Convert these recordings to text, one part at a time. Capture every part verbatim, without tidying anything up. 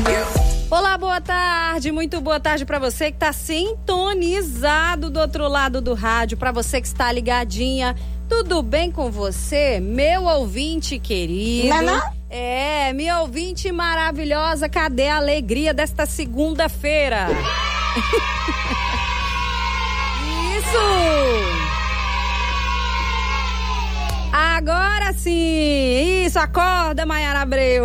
Olá, boa tarde, muito boa tarde para você que está sintonizado do outro lado do rádio, para você que está ligadinha. Tudo bem com você, meu ouvinte querido? Não, não? É, minha ouvinte maravilhosa, cadê a alegria desta segunda-feira? Isso! Agora sim! Isso, acorda, Maiara Abreu!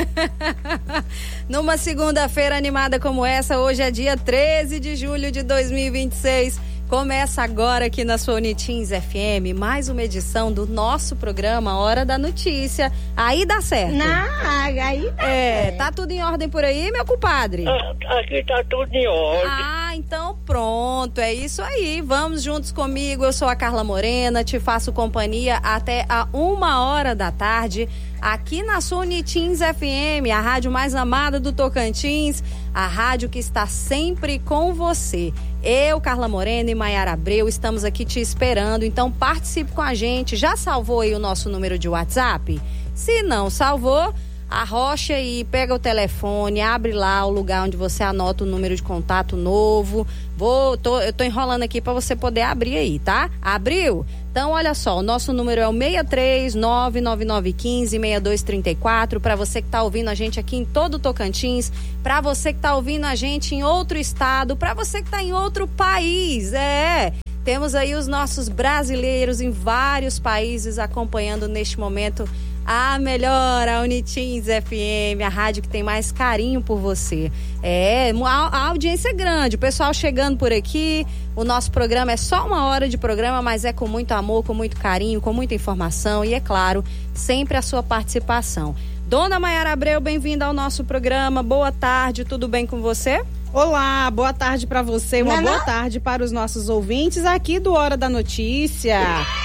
Numa segunda-feira animada como essa, hoje é dia treze de julho de dois mil e vinte e seis. Começa agora aqui na sua Unitins F M mais uma edição do nosso programa Hora da Notícia. Aí dá certo. Não, aí dá É, certo. tá tudo em ordem por aí, meu compadre? Aqui tá tudo em ordem. Ah, então pronto, é isso aí. Vamos juntos comigo, eu sou a Carla Morena, te faço companhia até a uma hora da tarde, aqui na sua Unitins F M, a rádio mais amada do Tocantins, a rádio que está sempre com você. Eu, Carla Morena e Maiara Abreu estamos aqui te esperando, então participe com a gente. Já salvou aí o nosso número de WhatsApp? Se não salvou, arrocha aí, pega o telefone, abre lá o lugar onde você anota o número de contato novo. Vou, tô, eu tô enrolando aqui para você poder abrir aí, tá? Abriu? Então, olha só, o nosso número é o seis três nove nove nove um cinco seis dois três quatro, para você que tá ouvindo a gente aqui em todo o Tocantins, para você que tá ouvindo a gente em outro estado, para você que tá em outro país, é... Temos aí os nossos brasileiros em vários países acompanhando neste momento a melhor, a Unitins F M, a rádio que tem mais carinho por você. É, a, a audiência é grande, o pessoal chegando por aqui. O nosso programa é só uma hora de programa, mas é com muito amor, com muito carinho, com muita informação e, é claro, sempre a sua participação. Dona Maiara Abreu, bem-vinda ao nosso programa. Boa tarde, tudo bem com você? Olá, boa tarde para você, uma não, boa não? tarde para os nossos ouvintes aqui do Hora da Notícia.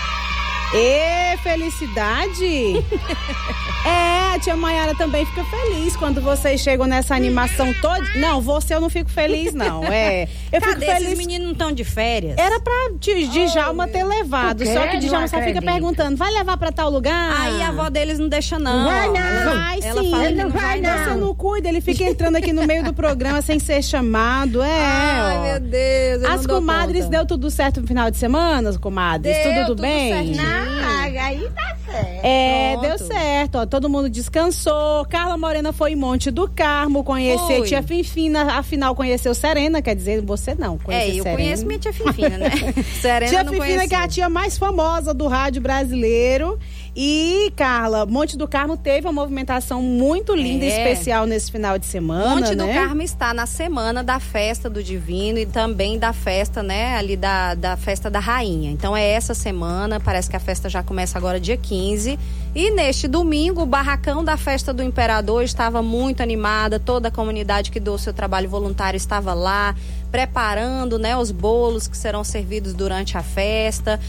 E felicidade! É, a tia Maiara também fica feliz quando vocês chegam nessa animação toda. Não, você eu não fico feliz, não. É, eu Cadê? fico feliz. Esses meninos não estão de férias? Era pra Djalma oh, ter levado, só que Djalma só fica perguntando, vai levar pra tal lugar? Aí a avó deles não deixa, não. Vai não. Vai Ela sim, fala ele que não não vai vai, não. não. Você não cuida, ele fica entrando aqui no meio do programa sem ser chamado, é. Ai, ó. meu Deus, eu As não dou comadres, conta. deu tudo certo no final de semana, comadres? Deu tudo, tudo bem? certinho. Não, aí dá certo. É, Pronto. deu certo, ó, todo mundo descansou. Carla Morena foi em Monte do Carmo conhecer Fui. tia Finfina, afinal conheceu Serena, quer dizer, você não, conheceu É, eu Serena. conheço minha tia Finfina, né? Serena Tia não Fifina, conhecia. que é a tia mais famosa do rádio brasileiro. E, Carla, Monte do Carmo teve uma movimentação muito linda e É. especial nesse final de semana, Monte do né? Carmo está na semana da festa do Divino e também da festa, né, ali da, da festa da Rainha. Então é essa semana, parece que a festa já começa agora dia quinze. E neste domingo, o barracão da festa do Imperador estava muito animada, toda a comunidade que doou seu trabalho voluntário estava lá, preparando, né, os bolos que serão servidos durante a festa.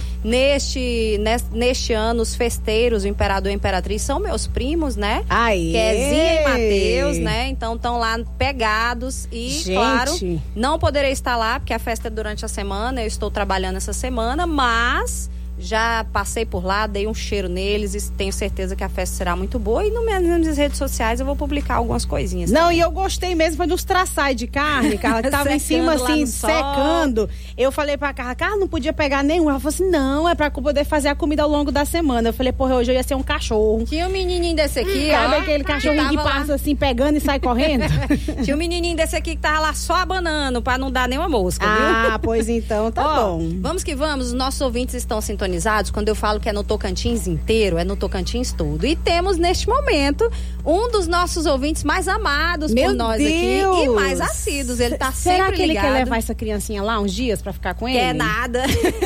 Neste, neste, neste ano, os festeiros, o Imperador e a Imperatriz, são meus primos, né? Aê! Kezinha e Matheus, né? Então estão lá pegados e, Gente. claro, não poderei estar lá porque a festa é durante a semana, eu estou trabalhando essa semana, mas já passei por lá, dei um cheiro neles e tenho certeza que a festa será muito boa e no nas minhas redes sociais eu vou publicar algumas coisinhas. Não, e eu gostei mesmo, foi dos traçai de carne, Carla, que tava em cima Secando lá assim, no sol. secando. Eu falei pra Carla, Carla, não podia pegar nenhum. Ela falou assim, não, é pra poder fazer a comida ao longo da semana. Eu falei, porra, hoje eu ia ser um cachorro. Tinha um menininho desse aqui, Sabe ó, aquele cachorrinho que tava lá. passa assim, pegando e sai correndo? Tinha um menininho desse aqui que tava lá só abanando pra não dar nenhuma mosca, viu? Ah, pois então, tá Ó, bom. Vamos que vamos, os nossos ouvintes estão sintonizados. Quando eu falo que é no Tocantins inteiro, é no Tocantins todo. E temos neste momento um dos nossos ouvintes mais amados Meu por nós Deus. aqui e mais assíduos. Ele tá Será sempre que ele ligado. quer levar essa criancinha lá uns dias pra ficar com ele? Quer nada.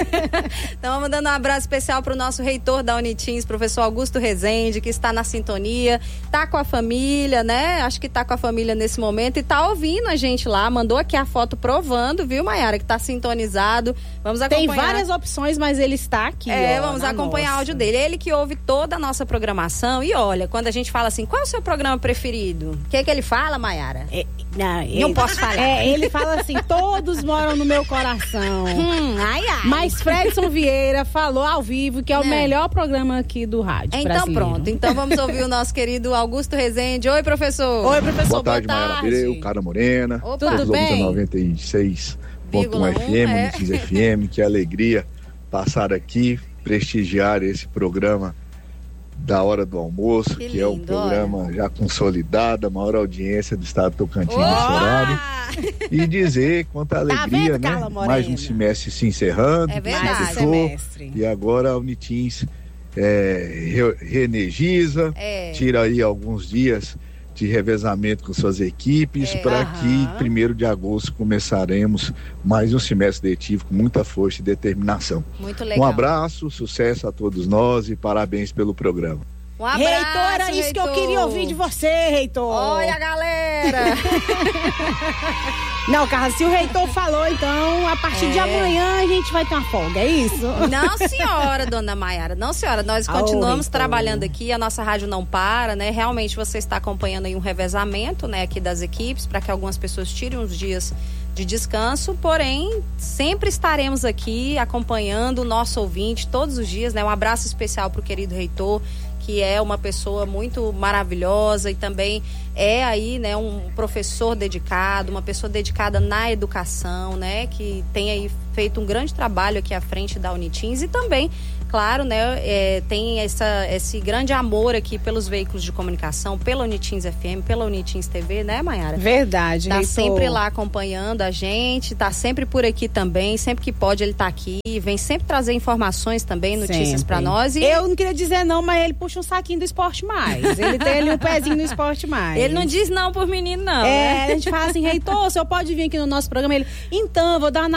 Então, vamos dando um abraço especial pro nosso reitor da Unitins, professor Augusto Rezende, que está na sintonia, tá com a família, né? Acho que tá com a família nesse momento e tá ouvindo a gente lá, mandou aqui a foto provando, viu, Maiara, que tá sintonizado. Vamos Tem acompanhar. várias opções, mas ele está aqui. É, ó, vamos na acompanhar nossa. o áudio dele. Ele que ouve toda a nossa programação. E olha, quando a gente fala assim, qual é o seu programa preferido? O que é que ele fala, Maiara? É, não, Não ele- posso falar. É, ele fala assim, todos moram no meu coração. Hum, ai, ai. Mas Fredson Vieira falou ao vivo que é o É. melhor programa aqui do rádio Então brasileiro. pronto, então vamos ouvir o nosso querido Augusto Rezende. Oi, professor. Oi, professor, Boa tarde, Maiara Abreu, Cara Morena. Opa. Tudo Todos os ouvintes bem? da noventa e seis ponto um Vírgula F M, um, é. Unitins F M. Que alegria passar aqui, prestigiar esse programa da hora do almoço, Que que, é um lindo, programa já consolidado, a maior audiência do estado do Tocantins Opa! nesse horário. E dizer quanta alegria, vendo, Carla né? Morena? Mais um semestre se encerrando, É que verdade. se Mais um fechou, semestre. e agora a Unitins é, re- reenergiza, É. tira aí alguns dias de revezamento com suas equipes, É. para Aham. que primeiro de agosto começaremos mais um semestre letivo com muita força e determinação. Muito legal. Um abraço, sucesso a todos nós e parabéns pelo programa. Um abraço, Reitor, era isso que eu reitor. queria ouvir de você, reitor. Olha, galera. Não, Carla, se o reitor falou, então, a partir de É. amanhã a gente vai ter uma folga, é isso? Não, senhora, dona Maiara. Não, senhora. Nós Ah, continuamos oi, trabalhando aqui. A nossa rádio não para, né? Realmente você está acompanhando aí um revezamento, né, aqui das equipes, para que algumas pessoas tirem uns dias de descanso. Porém, sempre estaremos aqui acompanhando o nosso ouvinte todos os dias, né? Um abraço especial para o querido reitor, que é uma pessoa muito maravilhosa e também é aí, né, um professor dedicado, uma pessoa dedicada na educação, né, que tem aí feito um grande trabalho aqui à frente da Unitins e também, claro, né, é, tem essa, esse grande amor aqui pelos veículos de comunicação, pela Unitins F M, pela Unitins T V, né, Maiara? Verdade, Tá reitor. sempre lá acompanhando a gente, tá sempre por aqui também, sempre que pode ele tá aqui, vem sempre trazer informações também, notícias Sempre. pra nós e Eu não queria dizer não, mas ele puxa um saquinho do Esporte Mais. Ele tem ali um pezinho no Esporte Mais. ele não diz não por menino não, né? É, a gente fala assim, reitor, o senhor pode vir aqui no nosso programa? Ele, então, eu vou dar uma